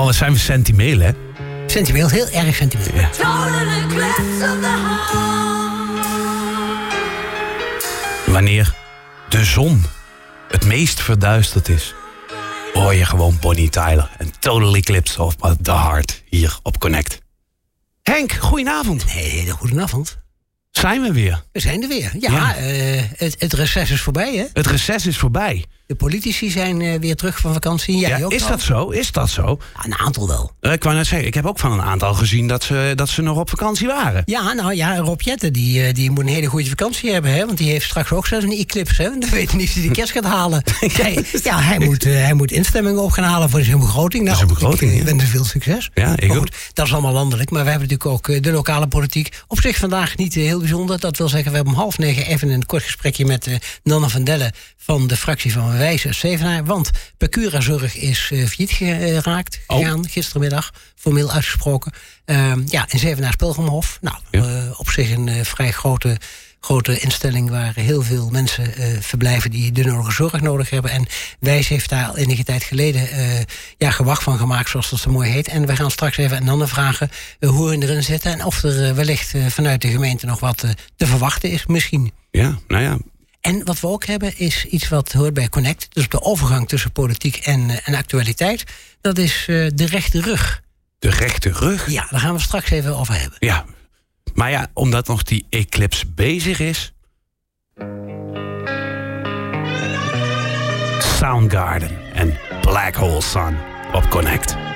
wat zijn we sentimenteel, hè? Sentimenteel, heel erg sentimenteel. Ja. Wanneer de zon het meest verduisterd is, hoor je gewoon Bonnie Tyler en Total Eclipse of the Heart hier op Connect. Henk, goedenavond. Nee, goedenavond. Zijn we weer? We zijn er weer. Ja. Het reces is voorbij, hè? Het reces is voorbij. De politici zijn weer terug van vakantie. Jij ook is al? dat zo? Is dat zo? Ja, een aantal wel. Ik wou net zeggen, ik heb ook van een aantal gezien dat ze nog op vakantie waren. Ja, nou ja, Rob Jetten, die moet een hele goede vakantie hebben, hè? Want die heeft straks ook zelfs een eclipse, hè? Dan weet niet of hij de kerst gaat halen. Hij moet instemmingen op gaan halen voor zijn begroting. Nou, zijn begroting, ik wens hem veel succes. Ja, ik ook. Dat is allemaal landelijk, maar we hebben natuurlijk ook de lokale politiek. Op zich vandaag niet heel bijzonder. Dat wil zeggen, we hebben om 8:30 even een kort gesprekje met Nanne van Delle van de fractie van Wijs uit Zevenaar. Want Pecura-zorg is failliet geraakt gegaan gistermiddag, formeel uitgesproken. In Zevenaar Pelgrimhof. Nou, op zich een vrij grote instelling waar heel veel mensen verblijven die de nodige zorg nodig hebben. En Wijs heeft daar al enige tijd geleden gewacht van gemaakt, zoals dat zo mooi heet. En we gaan straks even aan Nanne vragen hoe we erin zitten en of er wellicht vanuit de gemeente nog wat te verwachten is, misschien. Ja, nou ja. En wat we ook hebben is iets wat hoort bij Connect. Dus de overgang tussen politiek en actualiteit. Dat is de rechte rug. De rechte rug? Ja, daar gaan we straks even over hebben. Ja, maar ja, omdat nog die eclipse bezig is. Soundgarden en Black Hole Sun op Connect.